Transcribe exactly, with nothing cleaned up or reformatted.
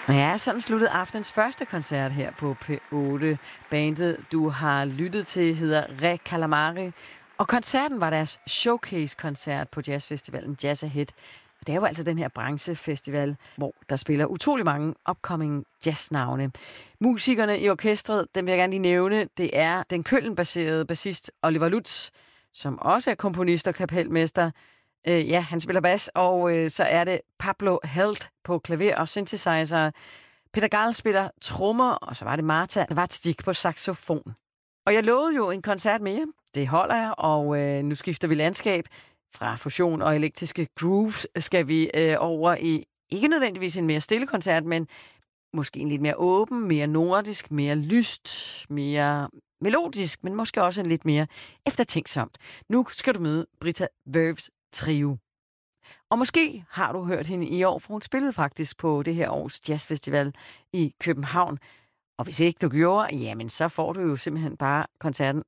Ja, sådan sluttede aftens første koncert her på P otte. Bandet, du har lyttet til, hedder Re Calamari, og koncerten var deres showcase-koncert på jazzfestivalen Jazz Ahead. Det er jo altså den her branchefestival, hvor der spiller utrolig mange upcoming jazznavne. Musikerne i orkestret, dem vil jeg gerne lige nævne, det er den Køln-baserede bassist Oliver Lutz, som også er komponist og kapelmester. Øh, ja, han spiller bas, og øh, så er det Pablo Helt på klaver og synthesizer. Peter Gall spiller trommer, og så var det Marta Vatstik på saxofon. Og jeg lovede jo en koncert mere. Det holder jeg, og øh, nu skifter vi landskab. Fra fusion og elektriske grooves skal vi øh, over i ikke nødvendigvis en mere stille koncert, men måske en lidt mere åben, mere nordisk, mere lyst, mere melodisk, men måske også en lidt mere eftertænksomt. Nu skal du møde Britta Verves Trio. Og måske har du hørt hende i år, for hun spillede faktisk på det her års jazzfestival i København. Og hvis ikke du gjorde, jamen så får du jo simpelthen bare koncerten